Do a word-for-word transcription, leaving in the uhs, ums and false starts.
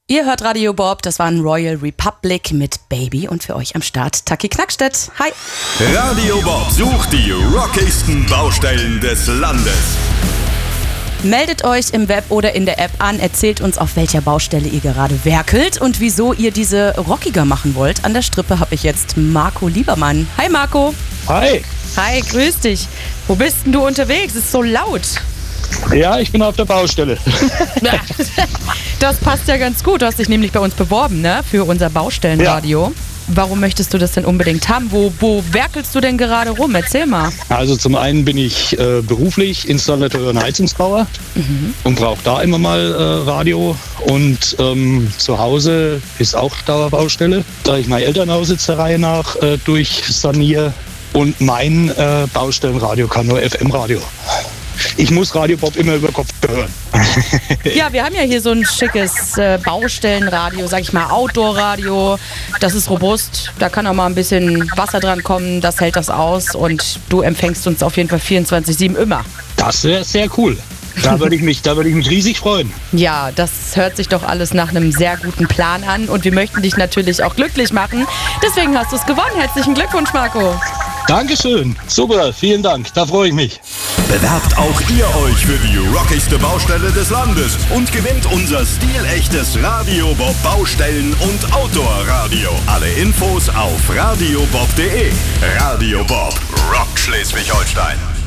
Ihr hört Radio Bob, das war ein Royal Republic mit Baby und für euch am Start Taki Knackstedt. Hi! Radio Bob sucht die rockigsten Baustellen des Landes. Meldet euch im Web oder in der App an, erzählt uns, auf welcher Baustelle ihr gerade werkelt und wieso ihr diese rockiger machen wollt. An der Strippe habe ich jetzt Marco Liebermann. Hi Marco! Hi! Hi, grüß dich. Wo bist denn du unterwegs? Es ist so laut. Ja, ich bin auf der Baustelle. Das passt ja ganz gut. Du hast dich nämlich bei uns beworben, ne? Für unser Baustellenradio. Ja. Warum möchtest du das denn unbedingt haben? Wo, wo werkelst du denn gerade rum? Erzähl mal. Also zum einen bin ich äh, beruflich Installateur und Heizungsbauer mhm. und brauche da immer mal äh, Radio. Und ähm, zu Hause ist auch Dauerbaustelle, da ich mein Elternhaus jetzt der Reihe nach äh, durchsaniere. Und mein äh, Baustellenradio kann nur F M-Radio. Ich muss Radio Bob immer über Kopf hören. Ja, wir haben ja hier so ein schickes äh, Baustellenradio, sag ich mal, Outdoor-Radio. Das ist robust, da kann auch mal ein bisschen Wasser dran kommen, das hält das aus und du empfängst uns auf jeden Fall vierundzwanzig sieben immer. Das wäre sehr cool. Da würde ich mich, da würde ich mich riesig freuen. Ja, das hört sich doch alles nach einem sehr guten Plan an und wir möchten dich natürlich auch glücklich machen. Deswegen hast du es gewonnen. Herzlichen Glückwunsch, Marco. Dankeschön. Super, vielen Dank. Da freue ich mich. Bewerbt auch ihr euch für die rockigste Baustelle des Landes und gewinnt unser stilechtes Radio Bob Baustellen- und Outdoor-Radio. Alle Infos auf radiobob punkt de. Radio Bob, Rock Schleswig-Holstein.